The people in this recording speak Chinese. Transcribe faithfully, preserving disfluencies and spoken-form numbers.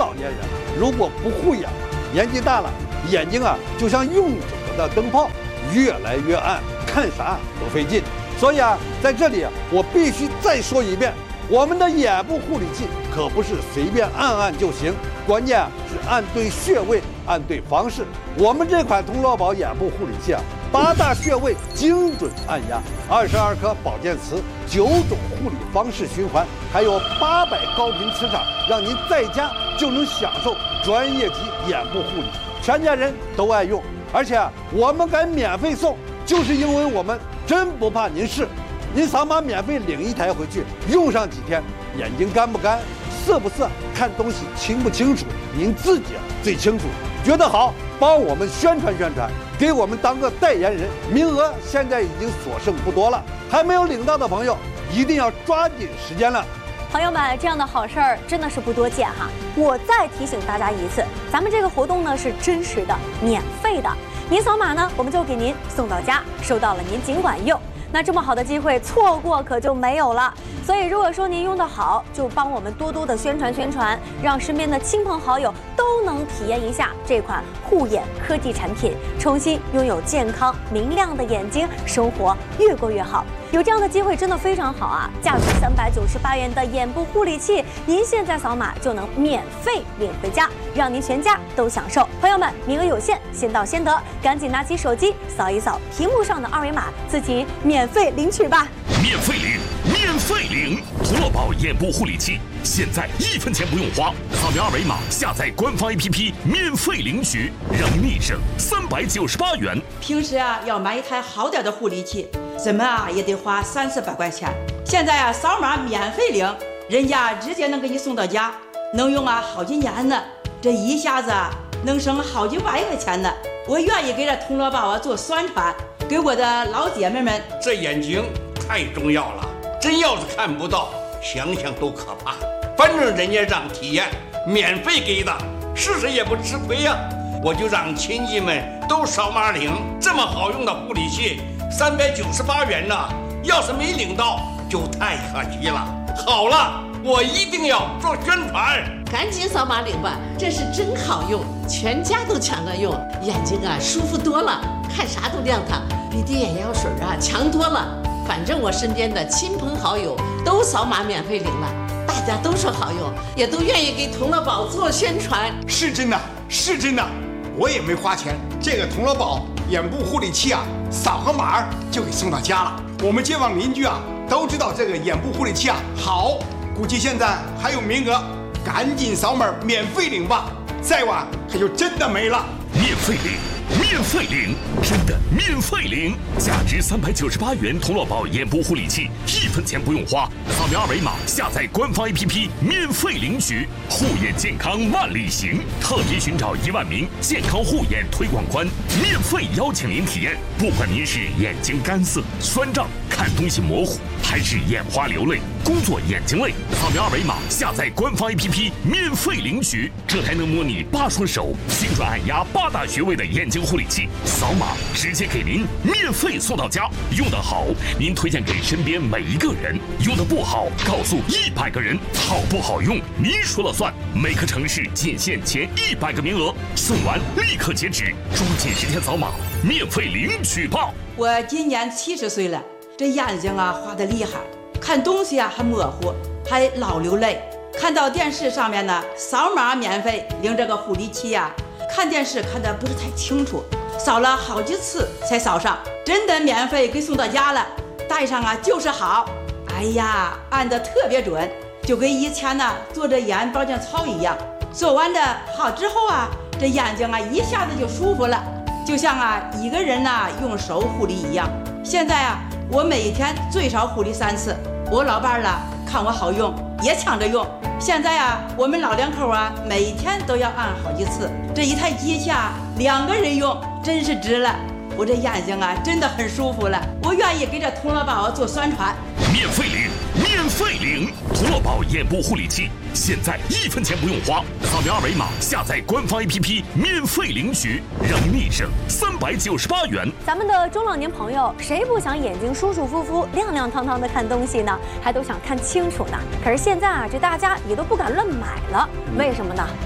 老年人如果不护眼，年纪大了，眼睛啊就像用久了的灯泡，越来越暗，看啥都费劲。所以啊，在这里啊，我必须再说一遍，我们的眼部护理器可不是随便按按就行，关键啊是按对穴位，按对方式。我们这款童乐宝眼部护理器啊，八大穴位精准按压，二十二颗保健词，九种护理方式循环，还有八百高频磁场，让您在家就能享受专业级眼部护理，全家人都爱用。而且啊，我们敢免费送，就是因为我们真不怕您试。您扫码免费领一台回去，用上几天，眼睛干不干，涩不涩，看东西清不清楚，您自己最清楚。觉得好，帮我们宣传宣传，给我们当个代言人，名额现在已经所剩不多了，还没有领到的朋友一定要抓紧时间了。 朋友们，这样的好事儿真的是不多见哈！我再提醒大家一次，咱们这个活动呢是真实的、免费的，您扫码呢，我们就给您送到家，收到了您尽管用。那这么好的机会错过可就没有了。所以如果说您用得好，就帮我们多多的宣传宣传，让身边的亲朋好友都能体验一下这款护眼科技产品，重新拥有健康明亮的眼睛，生活越过越好。有这样的机会真的非常好啊！价值三百九十八元的眼部护理器，您现在扫码就能免费领回家，让您全家都享受。朋友们，名额有限，先到先得，赶紧拿起手机扫一扫屏幕上的二维码，自己免费领取吧！ 免费领，免费领！童乐宝眼部护理器，现在一分钱不用花，扫描二维码下载官方 A P P， 免费领取，让您立省三百九十八元。 平时啊，要买一台好点的护理器，怎么啊也得花三四百块钱。现在啊，扫码免费领，人家直接能给你送到家，能用啊好几年呢。这一下子啊，能省好几百块钱呢。我愿意给这童乐宝啊做宣传，给我的老姐妹们。 这眼睛太重要了，真要是看不到，想想都可怕。反正人家让体验，免费给的，试试也不吃亏呀、啊。我就让亲戚们都扫码领，这么好用的护理器，三百九十八元呢，要是没领到，就太可惜了。好了，我一定要做宣传， 赶紧扫码领吧，这是真好用，全家都抢着用，眼睛啊舒服多了，看啥都亮堂，比滴眼药水啊强多了。反正我身边的亲朋好友都扫码免费领了，大家都说好用，也都愿意给童乐宝做宣传。 是真的，是真的，我也没花钱，这个童乐宝眼部护理器啊，扫个码就给送到家了。我们街坊邻居啊都知道这个眼部护理器啊好，估计现在还有名额，赶紧扫码免费领吧，再晚可就真的没了。 免费领，免费领，真的免费领！价值三百九十八元童乐宝眼部护理器，一分钱不用花，扫描二维码下载官方 A P P， 免费领取。护眼健康万里行，特别寻找一万名健康护眼推广官，免费邀请您体验。不管您是眼睛干涩、酸胀、看东西模糊，还是眼花流泪、工作眼睛累，扫描二维码下载官方 A P P， 免费领取。这台能模拟八双手、精准按压八大穴位的眼睛护理器，扫码直接给您免费送到家。用得好，您推荐给身边每一个人；用得不好，告诉一百个人。好不好用，您说了算。每个城市仅限前一百个名额，送完立刻截止，抓紧时间扫码，免费领取吧。 我今年七十岁了，这眼睛啊花得厉害，看东西啊还模糊，还老流泪。看到电视上面呢，扫码免费领这个护理器呀、啊，看电视看得不是太清楚，扫了好几次才扫上，真的免费给送到家了，戴上啊就是好。哎呀，按得特别准，就跟以前呢做这眼保健操一样。做完的好之后啊，这眼睛啊一下子就舒服了，就像啊一个人呐、啊、用手护理一样。现在啊，我每天最少护理三次，我老伴儿了看我好用，也抢着用。现在啊，我们老两口啊，每天都要按好几次。这一台机器啊，两个人用，真是值了。我这眼睛啊，真的很舒服了。我愿意给这童乐宝做宣传。 免费领，免费领！童乐宝眼部护理器，现在一分钱不用花，扫描二维码下载官方 A P P， 免费领取，让您立省三百九十八元。 咱们的中老年朋友，谁不想眼睛舒舒服服、亮亮堂堂的看东西呢？还都想看清楚呢。可是现在啊，这大家也都不敢乱买了，为什么呢？